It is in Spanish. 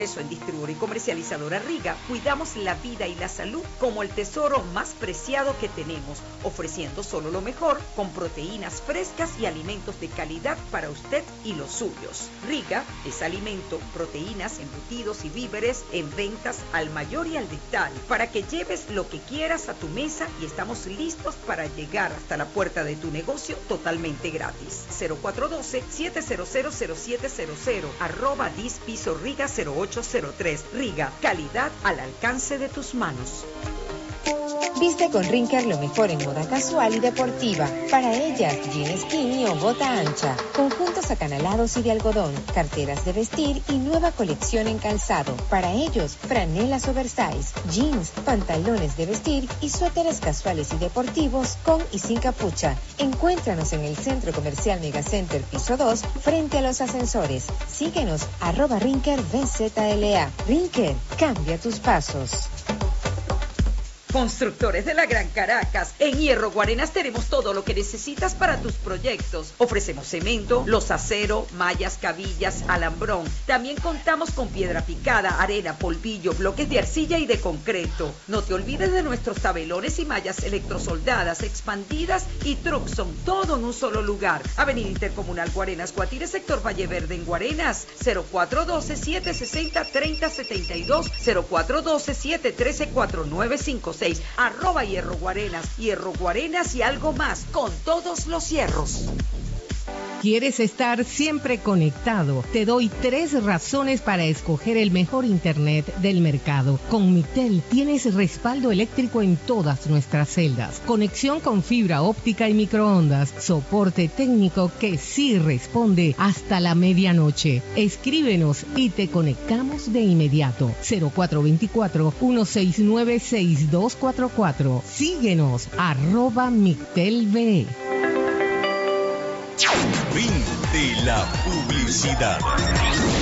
Eso en distribuidora y comercializadora Riga, cuidamos la vida y la salud como el tesoro más preciado que tenemos, ofreciendo solo lo mejor con proteínas frescas y alimentos de calidad para usted y los suyos. Riga es alimento, proteínas, embutidos y víveres en ventas al mayor y al detalle para que lleves lo que quieras a tu mesa y estamos listos para llegar hasta la puerta de tu negocio totalmente gratis. 0412-700-0700 @dispiso-riga 0803. Riga, calidad al alcance de tus manos. Viste con Rinker lo mejor en moda casual y deportiva. Para ellas, jean skinny o bota ancha, conjuntos acanalados y de algodón, carteras de vestir y nueva colección en calzado. Para ellos, franelas oversize, jeans, pantalones de vestir y suéteres casuales y deportivos con y sin capucha. Encuéntranos en el Centro Comercial Megacenter Piso 2, frente a los ascensores. Síguenos, @RinkerBZLA. Rinker, cambia tus pasos. Constructores de la Gran Caracas. En Hierro Guarenas tenemos todo lo que necesitas para tus proyectos. Ofrecemos cemento, losacero, mallas, cabillas, alambrón. También contamos con piedra picada, arena, polvillo, bloques de arcilla y de concreto. No te olvides de nuestros tabelones y mallas electrosoldadas, expandidas y Truxon, todo en un solo lugar. Avenida Intercomunal Guarenas, Guatire, sector Valle Verde en Guarenas. 0412-760-3072, 0412-713-4956. @Hierro Guarenas, Hierro Guarenas y algo más, con todos los hierros. ¿Quieres estar siempre conectado? Te doy 3 razones para escoger el mejor internet del mercado. Con Mitel tienes respaldo eléctrico en todas nuestras celdas, conexión con fibra óptica y microondas, soporte técnico que sí responde hasta la medianoche. Escríbenos y te conectamos de inmediato. 0424-169-6244. Síguenos, @MitelV. Fin de la publicidad.